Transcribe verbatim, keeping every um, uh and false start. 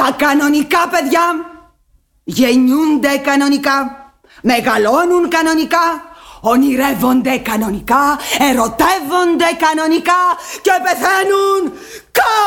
Τα κανονικά παιδιά γεννιούνται κανονικά, μεγαλώνουν κανονικά, ονειρεύονται κανονικά, ερωτεύονται κανονικά και πεθαίνουν κανονικά.